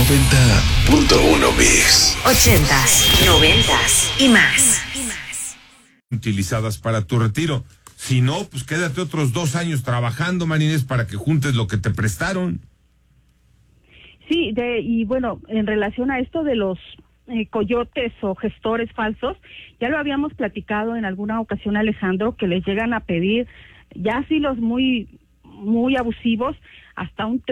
90.1 Mix. 80s, 90s y más. Utilizadas para tu retiro. Si no, pues quédate otros 2 años trabajando, Marinés, para que juntes lo que te prestaron. Sí, y bueno, en relación a esto de los coyotes o gestores falsos, ya lo habíamos platicado en alguna ocasión, Alejandro, que les llegan a pedir, ya sí los muy abusivos, hasta un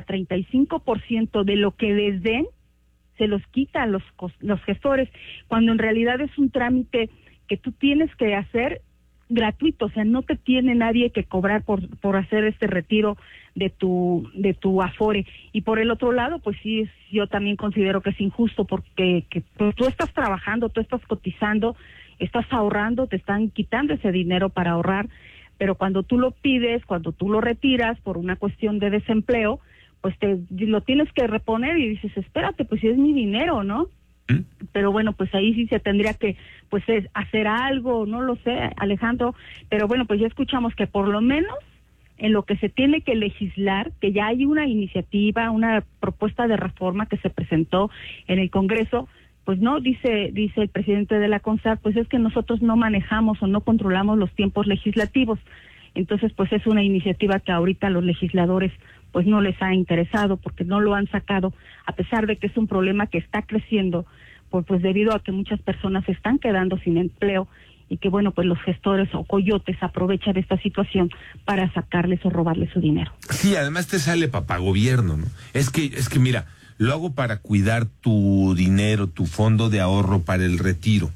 35% de lo que les den, se los quitan los gestores, cuando en realidad es un trámite que tú tienes que hacer gratuito, o sea, no te tiene nadie que cobrar por hacer este retiro de tu Afore. Y por el otro lado, pues sí, yo también considero que es injusto porque pues, tú estás trabajando, tú estás cotizando, estás ahorrando, te están quitando ese dinero para ahorrar, pero cuando tú lo pides, cuando tú lo retiras por una cuestión de desempleo, pues lo tienes que reponer y dices, espérate, pues si es mi dinero, ¿no? Pero bueno, pues ahí sí se tendría que pues hacer algo, no lo sé, Alejandro, pero bueno, pues ya escuchamos que por lo menos en lo que se tiene que legislar, que ya hay una iniciativa, una propuesta de reforma que se presentó en el Congreso, pues no, dice el presidente de la CONSAR, pues es que nosotros no manejamos o no controlamos los tiempos legislativos. Entonces, pues es una iniciativa que ahorita a los legisladores pues no les ha interesado porque no lo han sacado, a pesar de que es un problema que está creciendo, pues debido a que muchas personas se están quedando sin empleo y que bueno, pues los gestores o coyotes aprovechan esta situación para sacarles o robarles su dinero. Sí, además te sale papagobierno, ¿no? Es que mira, lo hago para cuidar tu dinero, tu fondo de ahorro para el retiro.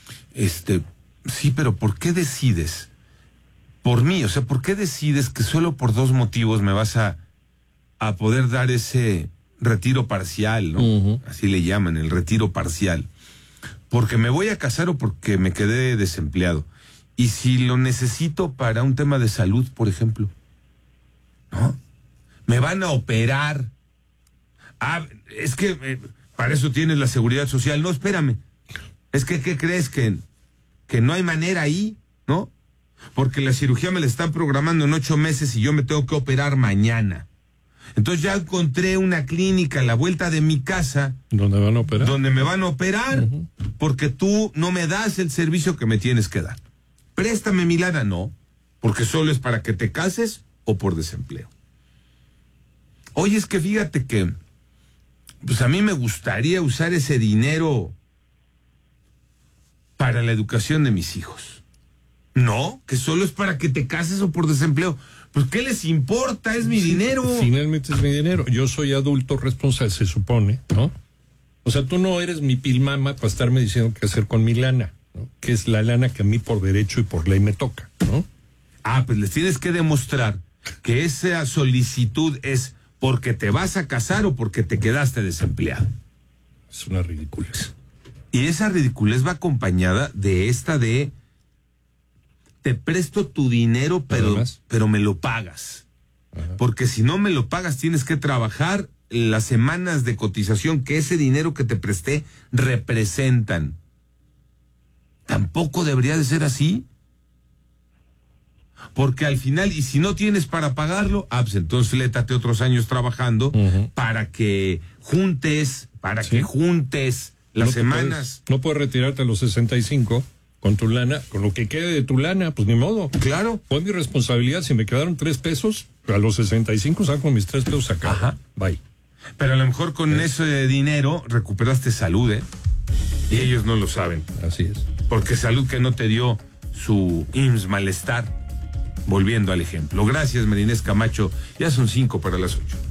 Sí, pero ¿por qué decides? Por mí, o sea, ¿por qué decides que solo por 2 motivos me vas a poder dar ese retiro parcial, ¿no? Uh-huh. Así le llaman, el retiro parcial. Porque me voy a casar o porque me quedé desempleado. Y si lo necesito para un tema de salud, por ejemplo, ¿no? Me van a operar. Ah, es que para eso tienes la seguridad social. No, espérame. Es que, ¿qué crees? Que no hay manera ahí, ¿no? Porque la cirugía me la están programando en 8 meses y yo me tengo que operar mañana. Entonces ya encontré una clínica a la vuelta de mi casa. ¿Dónde van a operar? Donde me van a operar, uh-huh. Porque tú no me das el servicio que me tienes que dar. Préstame mi lana, no, porque solo es para que te cases o por desempleo. Oye, es que fíjate que, pues a mí me gustaría usar ese dinero para la educación de mis hijos. No, que solo es para que te cases o por desempleo. Pues, ¿qué les importa? Es mi dinero. Finalmente es mi dinero. Yo soy adulto responsable, se supone, ¿no? O sea, tú no eres mi pilmama para estarme diciendo qué hacer con mi lana, ¿no? Que es la lana que a mí por derecho y por ley me toca, ¿no? Ah, pues les tienes que demostrar que esa solicitud es porque te vas a casar o porque te quedaste desempleado. Es una ridiculez. Y esa ridiculez va acompañada de te presto tu dinero, pero me lo pagas. Ajá. Porque si no me lo pagas, tienes que trabajar las semanas de cotización que ese dinero que te presté representan. Tampoco debería de ser así. Porque al final, y si no tienes para pagarlo, pues entonces flétate otros años trabajando, uh-huh. para que juntes las semanas. No puedes retirarte a los 65 con tu lana, con lo que quede de tu lana, pues ni modo. Claro. Fue mi responsabilidad, si me quedaron 3 pesos, a los 65 saco mis 3 pesos acá. Ajá. Bye. Pero a lo mejor con ese dinero recuperaste salud, ¿eh? Y ellos no lo saben. Así es. Porque salud que no te dio su IMSS malestar. Volviendo al ejemplo. Gracias, Marinés Camacho. Ya son 5 para las 8.